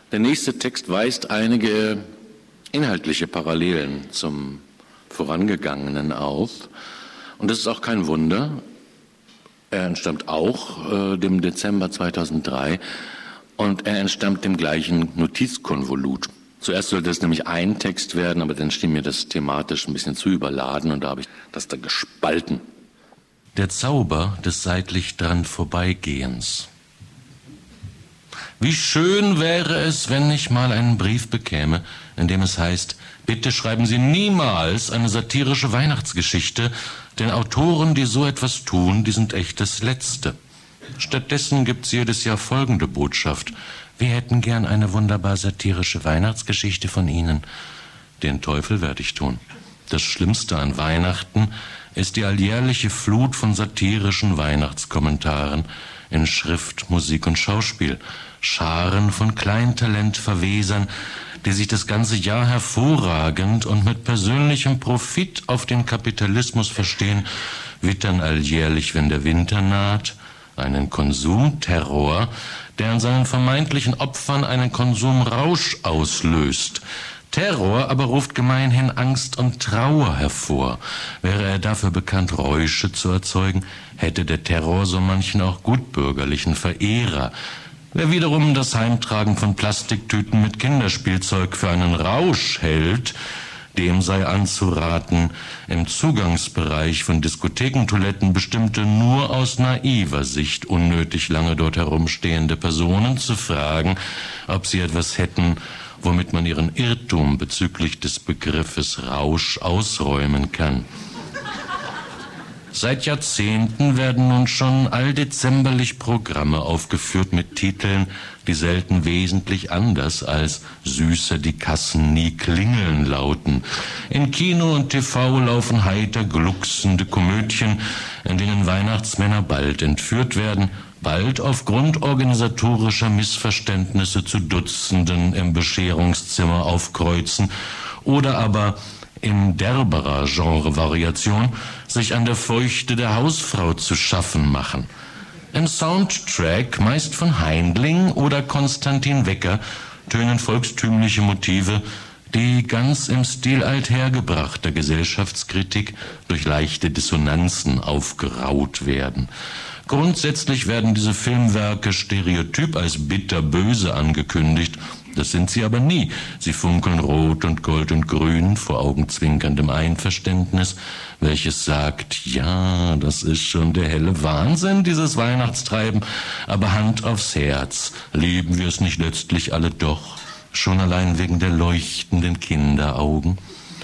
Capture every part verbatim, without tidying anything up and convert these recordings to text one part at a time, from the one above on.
Der nächste Text weist einige inhaltliche Parallelen zum vorangegangenen auf. Und das ist auch kein Wunder. Er entstammt auch äh, dem Dezember zweitausenddrei und er entstammt dem gleichen Notizkonvolut. Zuerst sollte es nämlich ein Text werden, aber dann schien mir das thematisch ein bisschen zu überladen und da habe ich das dann gespalten. Der Zauber des seitlich dran Vorbeigehens. Wie schön wäre es, wenn ich mal einen Brief bekäme, in dem es heißt, bitte schreiben Sie niemals eine satirische Weihnachtsgeschichte, denn Autoren, die so etwas tun, die sind echt das Letzte. Stattdessen gibt's jedes Jahr folgende Botschaft. Wir hätten gern eine wunderbar satirische Weihnachtsgeschichte von Ihnen. Den Teufel werde ich tun. Das Schlimmste an Weihnachten ist die alljährliche Flut von satirischen Weihnachtskommentaren in Schrift, Musik und Schauspiel. Scharen von Kleintalentverwesern, die sich das ganze Jahr hervorragend und mit persönlichem Profit auf den Kapitalismus verstehen, wittern alljährlich, wenn der Winter naht, einen Konsumterror, der an seinen vermeintlichen Opfern einen Konsumrausch auslöst. Terror aber ruft gemeinhin Angst und Trauer hervor. Wäre er dafür bekannt, Räusche zu erzeugen, hätte der Terror so manchen auch gutbürgerlichen Verehrer. Wer wiederum das Heimtragen von Plastiktüten mit Kinderspielzeug für einen Rausch hält, dem sei anzuraten, im Zugangsbereich von Diskothekentoiletten bestimmte nur aus naiver Sicht unnötig lange dort herumstehende Personen zu fragen, ob sie etwas hätten, womit man ihren Irrtum bezüglich des Begriffes Rausch ausräumen kann. Seit Jahrzehnten werden nun schon alldezemberlich Programme aufgeführt mit Titeln, die selten wesentlich anders als »Süßer die Kassen nie klingeln« lauten. In Kino und T V laufen heiter glucksende Komödien, in denen Weihnachtsmänner bald entführt werden, bald aufgrund organisatorischer Missverständnisse zu Dutzenden im Bescherungszimmer aufkreuzen oder aber in derberer Genre-Variation sich an der Feuchte der Hausfrau zu schaffen machen. Im Soundtrack, meist von Haindling oder Konstantin Wecker, tönen volkstümliche Motive, die ganz im Stil althergebrachter Gesellschaftskritik durch leichte Dissonanzen aufgeraut werden. Grundsätzlich werden diese Filmwerke stereotyp als bitterböse angekündigt. Das sind sie aber nie. Sie funkeln rot und gold und grün vor augenzwinkerndem Einverständnis, welches sagt, ja, das ist schon der helle Wahnsinn, dieses Weihnachtstreiben, aber Hand aufs Herz, lieben wir es nicht letztlich alle doch, schon allein wegen der leuchtenden Kinderaugen?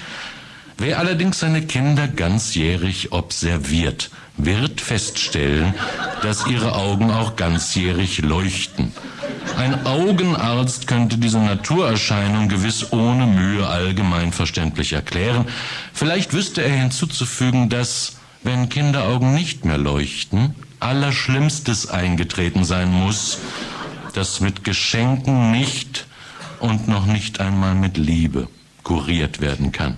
Wer allerdings seine Kinder ganzjährig observiert, wird feststellen, dass ihre Augen auch ganzjährig leuchten. Ein Augenarzt könnte diese Naturerscheinung gewiss ohne Mühe allgemein verständlich erklären. Vielleicht wüsste er hinzuzufügen, dass, wenn Kinderaugen nicht mehr leuchten, Allerschlimmstes eingetreten sein muss, das mit Geschenken nicht und noch nicht einmal mit Liebe kuriert werden kann.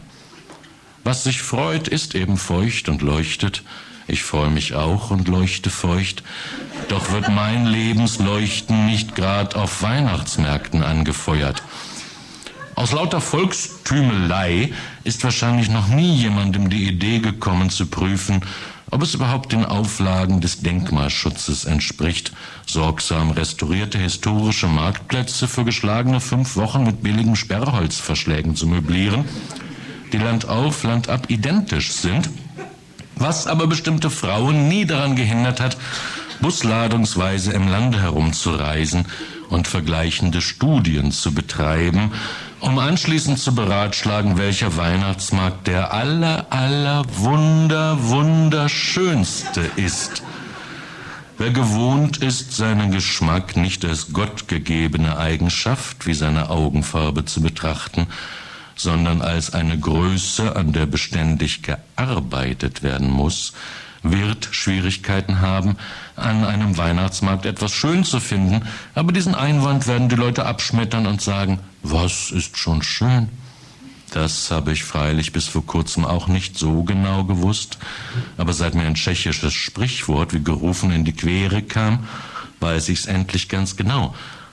Was sich freut, ist eben feucht und leuchtet. Ich freue mich auch und leuchte feucht. Doch wird mein Lebensleuchten nicht grad auf Weihnachtsmärkten angefeuert. Aus lauter Volkstümelei ist wahrscheinlich noch nie jemandem die Idee gekommen zu prüfen, ob es überhaupt den Auflagen des Denkmalschutzes entspricht, sorgsam restaurierte historische Marktplätze für geschlagene fünf Wochen mit billigen Sperrholzverschlägen zu möblieren, die Land auf, Land ab identisch sind, was aber bestimmte Frauen nie daran gehindert hat, busladungsweise im Lande herumzureisen und vergleichende Studien zu betreiben, um anschließend zu beratschlagen, welcher Weihnachtsmarkt der aller, aller wunder, wunderschönste ist. Wer gewohnt ist, seinen Geschmack nicht als gottgegebene Eigenschaft wie seine Augenfarbe zu betrachten, sondern als eine Größe, an der beständig gearbeitet werden muss, wird Schwierigkeiten haben, an einem Weihnachtsmarkt etwas schön zu finden, aber diesen Einwand werden die Leute abschmettern und sagen, was ist schon schön? Das habe ich freilich bis vor kurzem auch nicht so genau gewusst, aber seit mir ein tschechisches Sprichwort wie gerufen in die Quere kam, weiß ich's endlich ganz genau.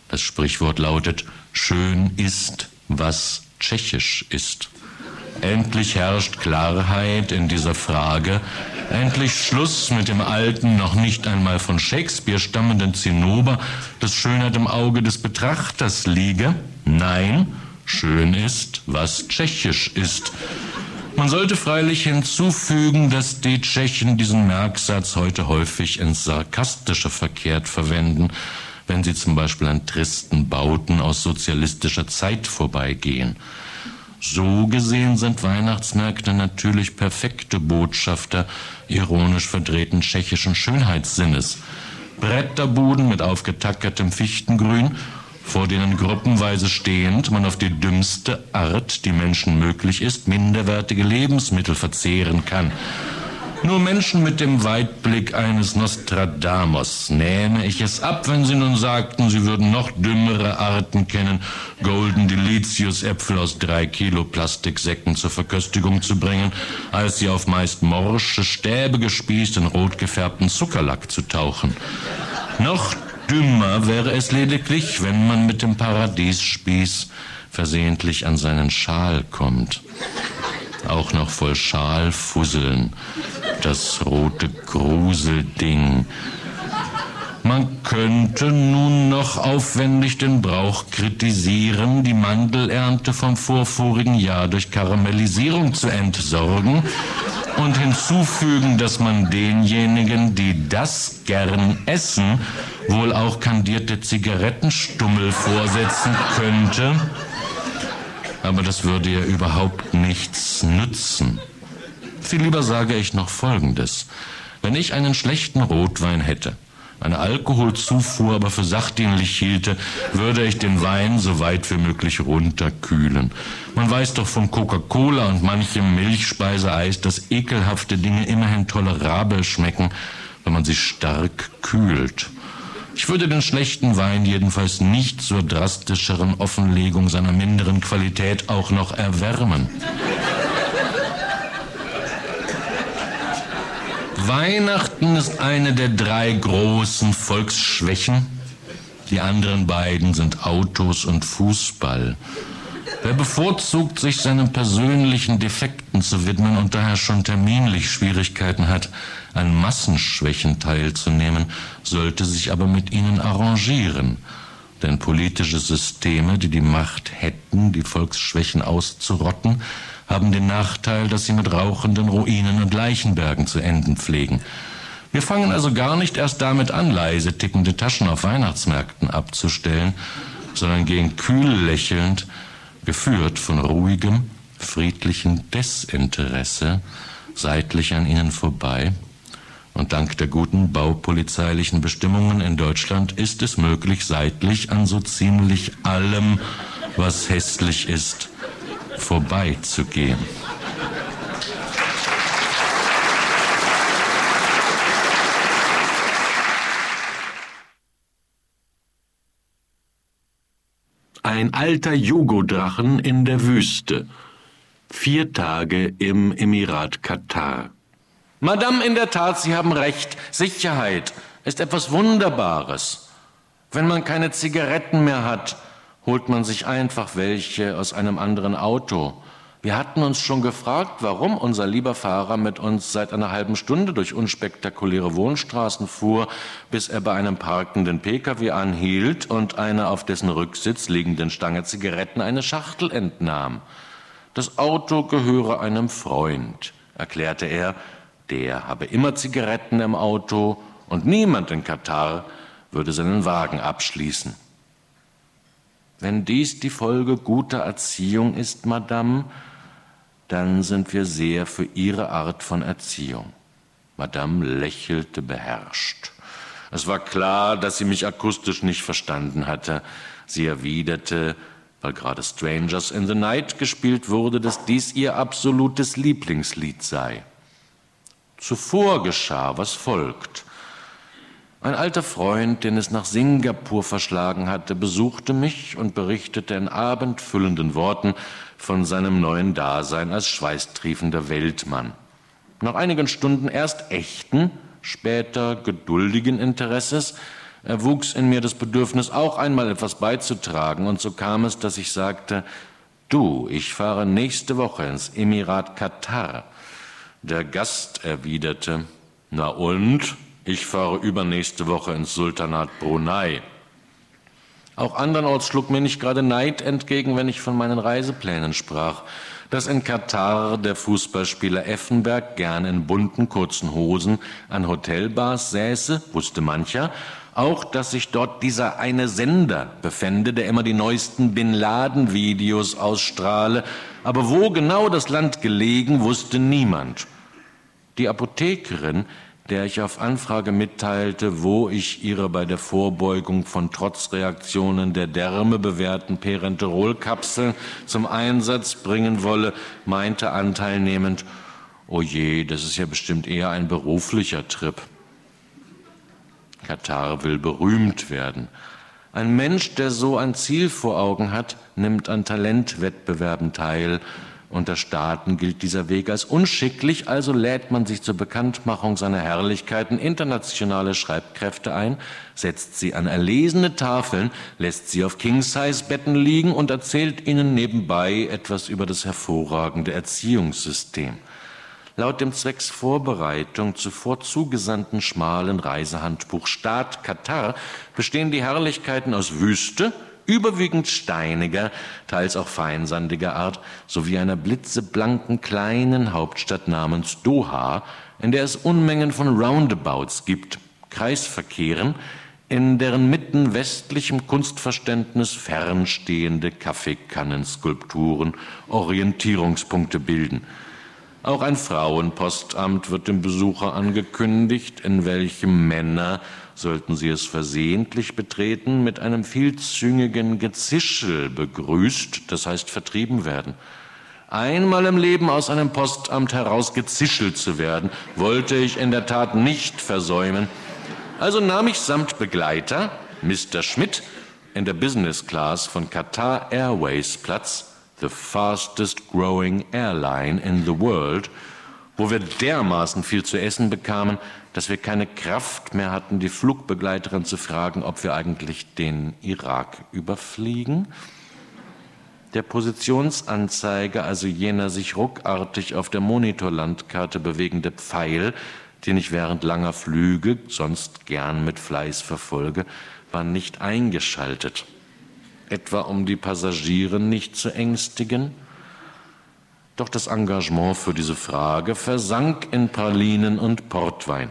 Das Sprichwort lautet, schön ist, was tschechisch ist. Endlich herrscht Klarheit in dieser Frage. Endlich Schluss mit dem alten, noch nicht einmal von Shakespeare stammenden Zinnober, dass Schönheit im Auge des Betrachters liege. Nein, schön ist, was tschechisch ist. Man sollte freilich hinzufügen, dass die Tschechen diesen Merksatz heute häufig ins Sarkastische verkehrt verwenden, wenn sie zum Beispiel an tristen Bauten aus sozialistischer Zeit vorbeigehen. So gesehen sind Weihnachtsmärkte natürlich perfekte Botschafter ironisch verdrehten tschechischen Schönheitssinnes. Bretterbuden mit aufgetackertem Fichtengrün, vor denen gruppenweise stehend man auf die dümmste Art, die Menschen möglich ist, minderwertige Lebensmittel verzehren kann. Nur Menschen mit dem Weitblick eines Nostradamus nähme ich es ab, wenn sie nun sagten, sie würden noch dümmere Arten kennen, Golden Delicious Äpfel aus drei Kilo Plastiksäcken zur Verköstigung zu bringen, als sie auf meist morsche Stäbe gespießt in rot gefärbten Zuckerlack zu tauchen. Noch dümmer wäre es lediglich, wenn man mit dem Paradiesspieß versehentlich an seinen Schal kommt. Auch noch voll Schalfusseln. Das rote Gruselding. Man könnte nun noch aufwendig den Brauch kritisieren, die Mandelernte vom vorvorigen Jahr durch Karamellisierung zu entsorgen und hinzufügen, dass man denjenigen, die das gern essen, wohl auch kandierte Zigarettenstummel vorsetzen könnte. Aber das würde ja überhaupt nichts nützen. Viel lieber sage ich noch Folgendes. Wenn ich einen schlechten Rotwein hätte, eine Alkoholzufuhr aber für sachdienlich hielte, würde ich den Wein so weit wie möglich runterkühlen. Man weiß doch von Coca-Cola und manchem Milchspeiseeis, dass ekelhafte Dinge immerhin tolerabel schmecken, wenn man sie stark kühlt. Ich würde den schlechten Wein jedenfalls nicht zur drastischeren Offenlegung seiner minderen Qualität auch noch erwärmen. Weihnachten ist eine der drei großen Volksschwächen. Die anderen beiden sind Autos und Fußball. Wer bevorzugt, sich seinen persönlichen Defekten zu widmen und daher schon terminlich Schwierigkeiten hat, an Massenschwächen teilzunehmen, sollte sich aber mit ihnen arrangieren. Denn politische Systeme, die die Macht hätten, die Volksschwächen auszurotten, haben den Nachteil, dass sie mit rauchenden Ruinen und Leichenbergen zu enden pflegen. Wir fangen also gar nicht erst damit an, leise tickende Taschen auf Weihnachtsmärkten abzustellen, sondern gehen kühl lächelnd, geführt von ruhigem, friedlichem Desinteresse, seitlich an ihnen vorbei. Und dank der guten baupolizeilichen Bestimmungen in Deutschland ist es möglich, seitlich an so ziemlich allem, was hässlich ist, vorbeizugehen. Ein alter Jugodrachen in der Wüste. Vier Tage im Emirat Katar. Madame, in der Tat, Sie haben recht. Sicherheit ist etwas Wunderbares. Wenn man keine Zigaretten mehr hat, holt man sich einfach welche aus einem anderen Auto. Wir hatten uns schon gefragt, warum unser lieber Fahrer mit uns seit einer halben Stunde durch unspektakuläre Wohnstraßen fuhr, bis er bei einem parkenden Pkw anhielt und einer auf dessen Rücksitz liegenden Stange Zigaretten eine Schachtel entnahm. Das Auto gehöre einem Freund, erklärte er, der habe immer Zigaretten im Auto und niemand in Katar würde seinen Wagen abschließen. Wenn dies die Folge guter Erziehung ist, Madame, dann sind wir sehr für Ihre Art von Erziehung. Madame lächelte beherrscht. Es war klar, dass sie mich akustisch nicht verstanden hatte. Sie erwiderte, weil gerade Strangers in the Night gespielt wurde, dass dies ihr absolutes Lieblingslied sei. Zuvor geschah, was folgt. Ein alter Freund, den es nach Singapur verschlagen hatte, besuchte mich und berichtete in abendfüllenden Worten von seinem neuen Dasein als schweißtriefender Weltmann. Nach einigen Stunden erst echten, später geduldigen Interesses erwuchs in mir das Bedürfnis, auch einmal etwas beizutragen. Und so kam es, dass ich sagte, du, ich fahre nächste Woche ins Emirat Katar. Der Gast erwiderte, na und? Ich fahre übernächste Woche ins Sultanat Brunei. Auch andernorts schlug mir nicht gerade Neid entgegen, wenn ich von meinen Reiseplänen sprach. Dass in Katar der Fußballspieler Effenberg gern in bunten, kurzen Hosen an Hotelbars säße, wusste mancher. Auch, dass sich dort dieser eine Sender befände, der immer die neuesten Bin-Laden-Videos ausstrahle. Aber wo genau das Land gelegen, wusste niemand. Die Apothekerin, der ich auf Anfrage mitteilte, wo ich ihre bei der Vorbeugung von Trotzreaktionen der Därme bewährten Perenterol-Kapseln zum Einsatz bringen wolle, meinte anteilnehmend, oh je, das ist ja bestimmt eher ein beruflicher Trip. Katar will berühmt werden. Ein Mensch, der so ein Ziel vor Augen hat, nimmt an Talentwettbewerben teil. Unter Staaten gilt dieser Weg als unschicklich, also lädt man sich zur Bekanntmachung seiner Herrlichkeiten internationale Schreibkräfte ein, setzt sie an erlesene Tafeln, lässt sie auf King-Size-Betten liegen und erzählt ihnen nebenbei etwas über das hervorragende Erziehungssystem. Laut dem zwecks Vorbereitung zuvor zugesandten schmalen Reisehandbuch Staat Katar bestehen die Herrlichkeiten aus Wüste, überwiegend steiniger, teils auch feinsandiger Art, sowie einer blitzeblanken kleinen Hauptstadt namens Doha, in der es Unmengen von Roundabouts gibt, Kreisverkehren, in deren Mitten westlichem Kunstverständnis fernstehende Kaffeekannenskulpturen Orientierungspunkte bilden. Auch ein Frauenpostamt wird dem Besucher angekündigt, in welchem Männer, sollten sie es versehentlich betreten, mit einem vielzüngigen Gezischel begrüßt, das heißt vertrieben werden. Einmal im Leben aus einem Postamt heraus gezischelt zu werden, wollte ich in der Tat nicht versäumen. Also nahm ich samt Begleiter, Mister Schmidt, in der Business Class von Qatar Airways Platz, the fastest growing airline in the world, wo wir dermaßen viel zu essen bekamen, dass wir keine Kraft mehr hatten, die Flugbegleiterin zu fragen, ob wir eigentlich den Irak überfliegen. Der Positionsanzeiger, also jener sich ruckartig auf der Monitorlandkarte bewegende Pfeil, den ich während langer Flüge sonst gern mit Fleiß verfolge, war nicht eingeschaltet. Etwa um die Passagiere nicht zu ängstigen? Doch das Engagement für diese Frage versank in Pralinen und Portwein.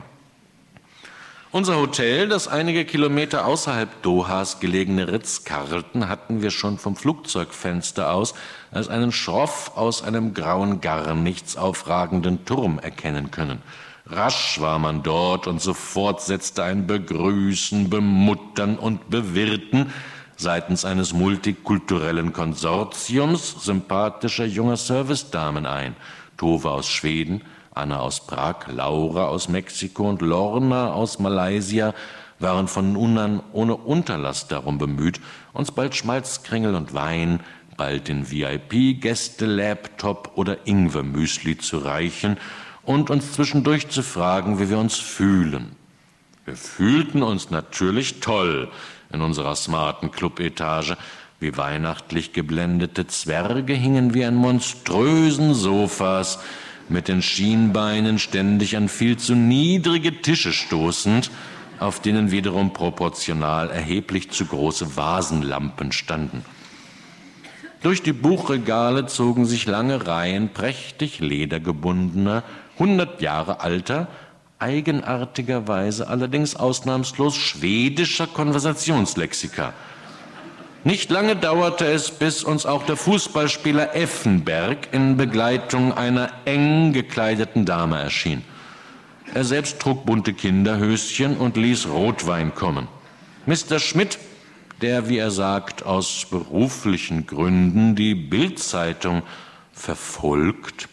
Unser Hotel, das einige Kilometer außerhalb Dohas gelegene Ritz-Carlton, hatten wir schon vom Flugzeugfenster aus als einen schroff aus einem grauen Garnichts aufragenden Turm erkennen können. Rasch war man dort und sofort setzte ein Begrüßen, Bemuttern und Bewirten seitens eines multikulturellen Konsortiums sympathischer junger Servicedamen ein. Tove aus Schweden, Anna aus Prag, Laura aus Mexiko und Lorna aus Malaysia waren von nun an ohne Unterlass darum bemüht, uns bald Schmalzkringel und Wein, bald den V I P-Gäste-Laptop oder Ingwermüsli zu reichen und uns zwischendurch zu fragen, wie wir uns fühlen. Wir fühlten uns natürlich toll in unserer smarten Clubetage. Wie weihnachtlich geblendete Zwerge hingen wir an monströsen Sofas, mit den Schienbeinen ständig an viel zu niedrige Tische stoßend, auf denen wiederum proportional erheblich zu große Vasenlampen standen. Durch die Buchregale zogen sich lange Reihen prächtig ledergebundener, hundert Jahre alter, eigenartigerweise allerdings ausnahmslos schwedischer Konversationslexika. Nicht lange dauerte es, bis uns auch der Fußballspieler Effenberg in Begleitung einer eng gekleideten Dame erschien. Er selbst trug bunte Kinderhöschen und ließ Rotwein kommen. Mister Schmidt, der, wie er sagt, aus beruflichen Gründen die Bild-Zeitung verfolgt,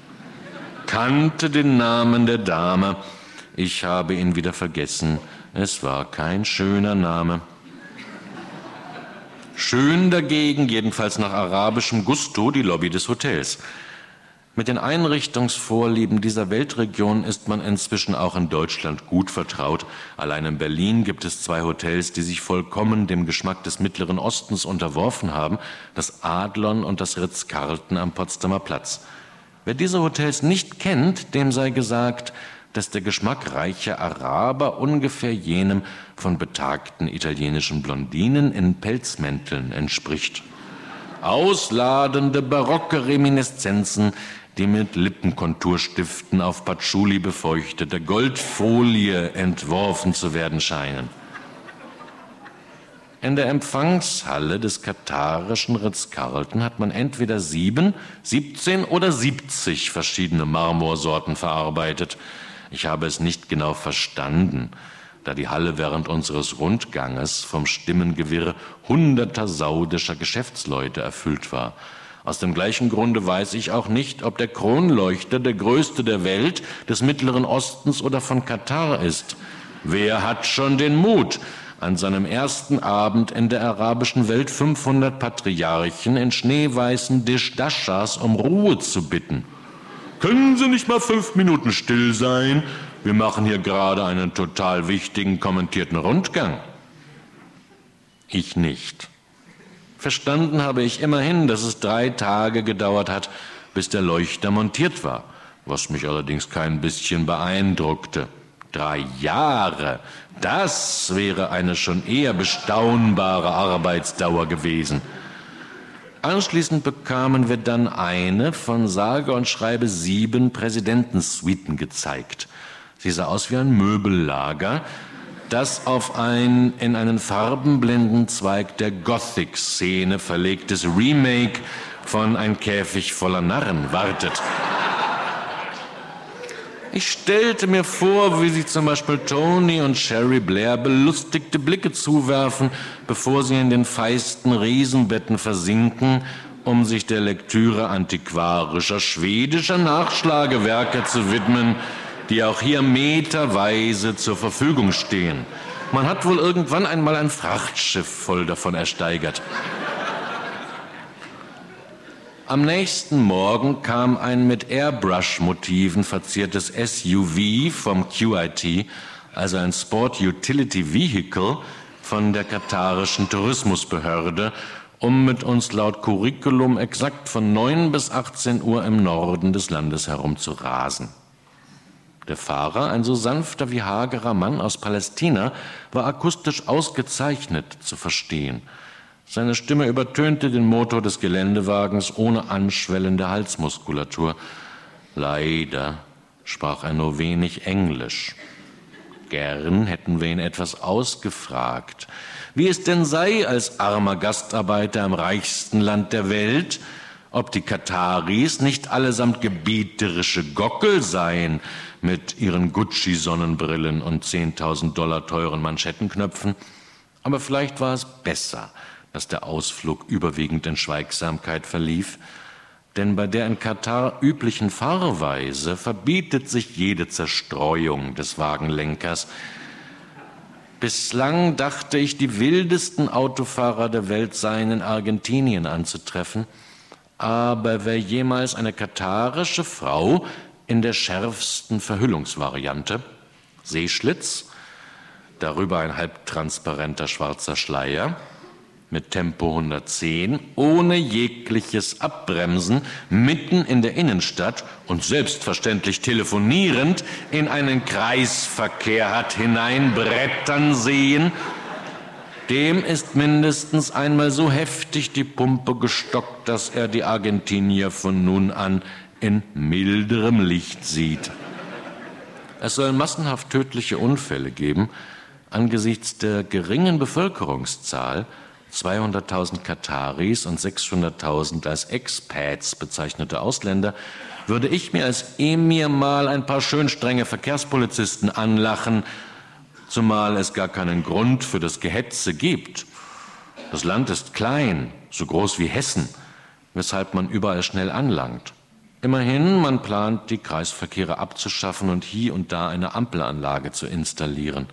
kannte den Namen der Dame. Ich habe ihn wieder vergessen. Es war kein schöner Name. Schön dagegen, jedenfalls nach arabischem Gusto, die Lobby des Hotels. Mit den Einrichtungsvorlieben dieser Weltregion ist man inzwischen auch in Deutschland gut vertraut. Allein in Berlin gibt es zwei Hotels, die sich vollkommen dem Geschmack des Mittleren Ostens unterworfen haben, das Adlon und das Ritz-Carlton am Potsdamer Platz. Wer diese Hotels nicht kennt, dem sei gesagt, dass der Geschmack reicher Araber ungefähr jenem von betagten italienischen Blondinen in Pelzmänteln entspricht. Ausladende barocke Reminiszenzen, die mit Lippenkonturstiften auf Patchouli befeuchteter Goldfolie entworfen zu werden scheinen. In der Empfangshalle des katarischen Ritz-Carlton hat man entweder sieben, siebzehn oder siebzig verschiedene Marmorsorten verarbeitet. Ich habe es nicht genau verstanden, da die Halle während unseres Rundganges vom Stimmengewirr hunderter saudischer Geschäftsleute erfüllt war. Aus dem gleichen Grunde weiß ich auch nicht, ob der Kronleuchter der größte der Welt, des Mittleren Ostens oder von Katar ist. Wer hat schon den Mut, an seinem ersten Abend in der arabischen Welt fünfhundert Patriarchen in schneeweißen Dishdashas um Ruhe zu bitten? Können Sie nicht mal fünf Minuten still sein? Wir machen hier gerade einen total wichtigen kommentierten Rundgang. Ich nicht. Verstanden habe ich immerhin, dass es drei Tage gedauert hat, bis der Leuchter montiert war, was mich allerdings kein bisschen beeindruckte. Drei Jahre, das wäre eine schon eher bestaunbare Arbeitsdauer gewesen. Anschließend bekamen wir dann eine von sage und schreibe sieben Präsidentensuiten gezeigt. Sie sah aus wie ein Möbellager, das auf ein in einen farbenblinden Zweig der Gothic-Szene verlegtes Remake von Ein Käfig voller Narren wartet. Ich stellte mir vor, wie sich zum Beispiel Tony und Sherry Blair belustigte Blicke zuwerfen, bevor sie in den feisten Riesenbetten versinken, um sich der Lektüre antiquarischer schwedischer Nachschlagewerke zu widmen, die auch hier meterweise zur Verfügung stehen. Man hat wohl irgendwann einmal ein Frachtschiff voll davon ersteigert. Am nächsten Morgen kam ein mit Airbrush-Motiven verziertes S U V vom Q I T, also ein Sport Utility Vehicle von der katarischen Tourismusbehörde, um mit uns laut Curriculum exakt von neun bis achtzehn Uhr im Norden des Landes herum zu rasen. Der Fahrer, ein so sanfter wie hagerer Mann aus Palästina, war akustisch ausgezeichnet zu verstehen. Seine Stimme übertönte den Motor des Geländewagens ohne anschwellende Halsmuskulatur. Leider sprach er nur wenig Englisch. Gern hätten wir ihn etwas ausgefragt, wie es denn sei als armer Gastarbeiter im reichsten Land der Welt, ob die Kataris nicht allesamt gebieterische Gockel seien mit ihren Gucci-Sonnenbrillen und zehntausend Dollar teuren Manschettenknöpfen. Aber vielleicht war es besser, dass der Ausflug überwiegend in Schweigsamkeit verlief, denn bei der in Katar üblichen Fahrweise verbietet sich jede Zerstreuung des Wagenlenkers. Bislang dachte ich, die wildesten Autofahrer der Welt seien in Argentinien anzutreffen, aber wer jemals eine katarische Frau in der schärfsten Verhüllungsvariante, Seeschlitz, darüber ein halbtransparenter schwarzer Schleier, mit Tempo hundertzehn, ohne jegliches Abbremsen, mitten in der Innenstadt und selbstverständlich telefonierend in einen Kreisverkehr hat hineinbrettern sehen, dem ist mindestens einmal so heftig die Pumpe gestockt, dass er die Argentinier von nun an in milderem Licht sieht. Es soll massenhaft tödliche Unfälle geben. Angesichts der geringen Bevölkerungszahl, zweihunderttausend Kataris und sechshunderttausend als Expats bezeichnete Ausländer, würde ich mir als Emir mal ein paar schön strenge Verkehrspolizisten anlachen, zumal es gar keinen Grund für das Gehetze gibt. Das Land ist klein, so groß wie Hessen, weshalb man überall schnell anlangt. Immerhin, man plant, die Kreisverkehre abzuschaffen und hier und da eine Ampelanlage zu installieren.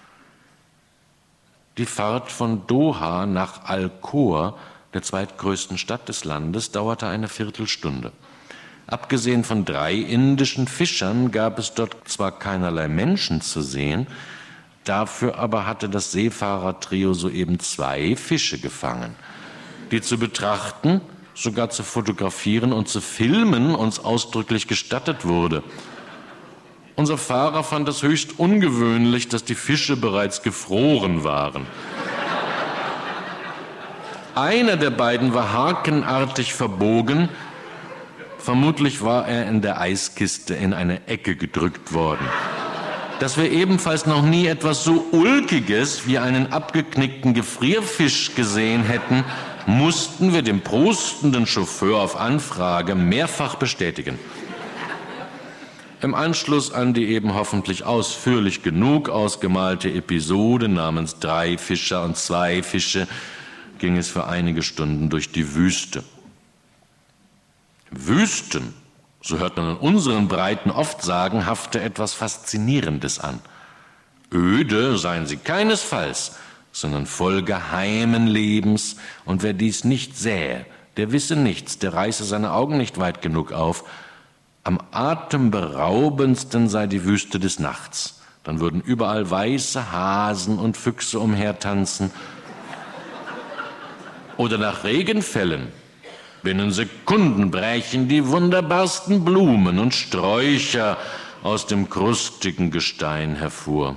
Die Fahrt von Doha nach Al-Khor, der zweitgrößten Stadt des Landes, dauerte eine Viertelstunde. Abgesehen von drei indischen Fischern gab es dort zwar keinerlei Menschen zu sehen, dafür aber hatte das Seefahrertrio soeben zwei Fische gefangen, die zu betrachten, sogar zu fotografieren und zu filmen uns ausdrücklich gestattet wurde. Unser Fahrer fand es höchst ungewöhnlich, dass die Fische bereits gefroren waren. Einer der beiden war hakenartig verbogen. Vermutlich war er in der Eiskiste in eine Ecke gedrückt worden. Dass wir ebenfalls noch nie etwas so Ulkiges wie einen abgeknickten Gefrierfisch gesehen hätten, mussten wir dem prostenden Chauffeur auf Anfrage mehrfach bestätigen. Im Anschluss an die eben hoffentlich ausführlich genug ausgemalte Episode namens Drei Fischer und zwei Fische ging es für einige Stunden durch die Wüste. Wüsten, so hört man in unseren Breiten oft sagenhafte etwas Faszinierendes an. Öde seien sie keinesfalls, sondern voll geheimen Lebens, und wer dies nicht sähe, der wisse nichts, der reiße seine Augen nicht weit genug auf. Am atemberaubendsten sei die Wüste des Nachts. Dann würden überall weiße Hasen und Füchse umhertanzen. Oder nach Regenfällen. Binnen Sekunden brechen die wunderbarsten Blumen und Sträucher aus dem krustigen Gestein hervor.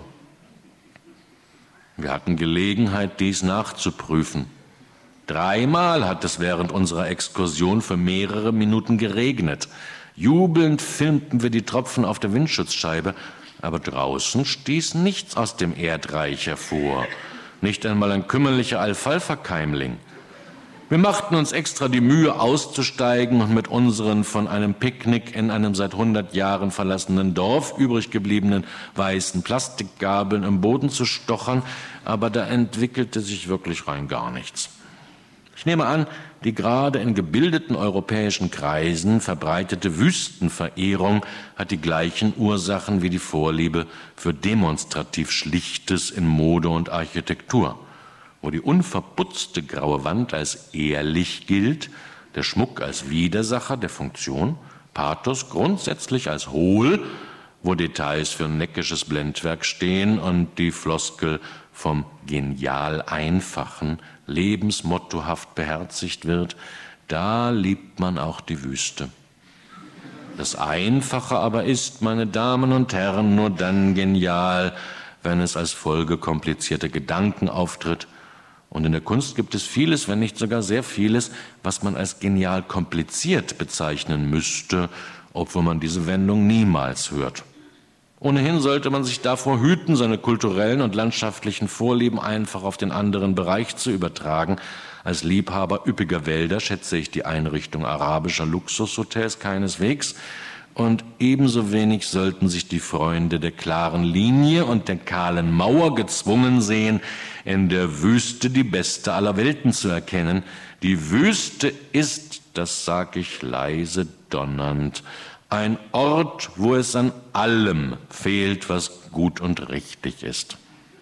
Wir hatten Gelegenheit, dies nachzuprüfen. Dreimal hat es während unserer Exkursion für mehrere Minuten geregnet. Jubelnd filmten wir die Tropfen auf der Windschutzscheibe, aber draußen stieß nichts aus dem Erdreich hervor, nicht einmal ein kümmerlicher Alfalfa-Keimling. Wir machten uns extra die Mühe, auszusteigen und mit unseren von einem Picknick in einem seit hundert Jahren verlassenen Dorf übrig gebliebenen weißen Plastikgabeln im Boden zu stochern, aber da entwickelte sich wirklich rein gar nichts. Ich nehme an, die gerade in gebildeten europäischen Kreisen verbreitete Wüstenverehrung hat die gleichen Ursachen wie die Vorliebe für demonstrativ Schlichtes in Mode und Architektur, wo die unverputzte graue Wand als ehrlich gilt, der Schmuck als Widersacher der Funktion, Pathos grundsätzlich als hohl, wo Details für neckisches Blendwerk stehen und die Floskel vom genial Einfachen lebensmottohaft beherzigt wird, da liebt man auch die Wüste. Das Einfache aber ist, meine Damen und Herren, nur dann genial, wenn es als Folge komplizierter Gedanken auftritt. Und in der Kunst gibt es vieles, wenn nicht sogar sehr vieles, was man als genial kompliziert bezeichnen müsste, obwohl man diese Wendung niemals hört. Ohnehin sollte man sich davor hüten, seine kulturellen und landschaftlichen Vorlieben einfach auf den anderen Bereich zu übertragen. Als Liebhaber üppiger Wälder schätze ich die Einrichtung arabischer Luxushotels keineswegs. Und ebenso wenig sollten sich die Freunde der klaren Linie und der kahlen Mauer gezwungen sehen, in der Wüste die beste aller Welten zu erkennen. Die Wüste ist, das sag ich leise donnernd, ein Ort, wo es an allem fehlt, was gut und richtig ist.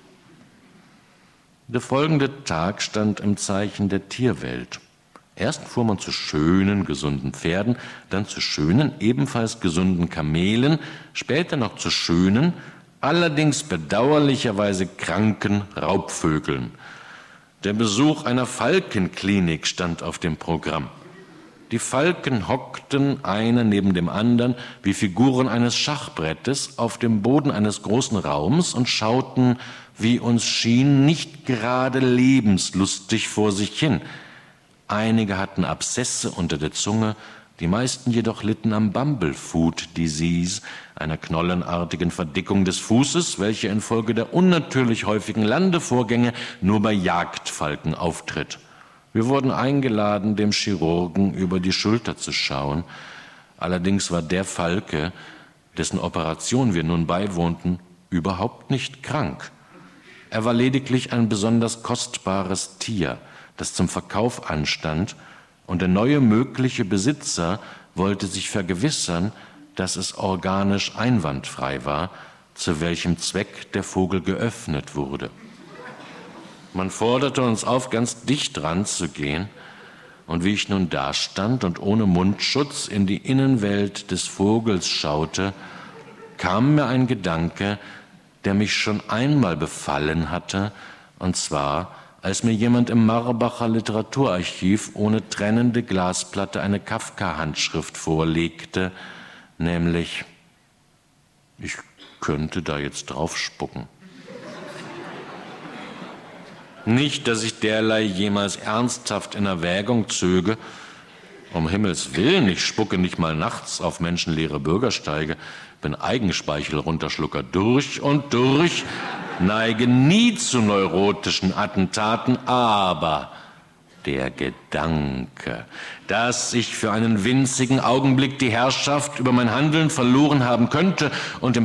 Der folgende Tag stand im Zeichen der Tierwelt. Erst fuhr man zu schönen, gesunden Pferden, dann zu schönen, ebenfalls gesunden Kamelen, später noch zu schönen, allerdings bedauerlicherweise kranken Raubvögeln. Der Besuch einer Falkenklinik stand auf dem Programm. Die Falken hockten, einer neben dem anderen, wie Figuren eines Schachbrettes auf dem Boden eines großen Raums und schauten, wie uns schien, nicht gerade lebenslustig vor sich hin. Einige hatten Abszesse unter der Zunge, die meisten jedoch litten am Bumblefoot Disease, einer knollenartigen Verdickung des Fußes, welche infolge der unnatürlich häufigen Landevorgänge nur bei Jagdfalken auftritt. Wir wurden eingeladen, dem Chirurgen über die Schulter zu schauen. Allerdings war der Falke, dessen Operation wir nun beiwohnten, überhaupt nicht krank. Er war lediglich ein besonders kostbares Tier, das zum Verkauf anstand, und der neue mögliche Besitzer wollte sich vergewissern, dass es organisch einwandfrei war, zu welchem Zweck der Vogel geöffnet wurde. Man forderte uns auf, ganz dicht ranzugehen, Und wie ich nun dastand und ohne Mundschutz in die Innenwelt des Vogels schaute, kam mir ein Gedanke, der mich schon einmal befallen hatte, und zwar, als mir jemand im Marbacher Literaturarchiv ohne trennende Glasplatte eine Kafka-Handschrift vorlegte, nämlich, ich könnte da jetzt drauf spucken. Nicht, dass ich derlei jemals ernsthaft in Erwägung zöge. Um Himmels Willen, ich spucke nicht mal nachts auf menschenleere Bürgersteige, bin Eigenspeichel-Runterschlucker durch und durch, neige nie zu neurotischen Attentaten, aber der Gedanke, dass ich für einen winzigen Augenblick die Herrschaft über mein Handeln verloren haben könnte und im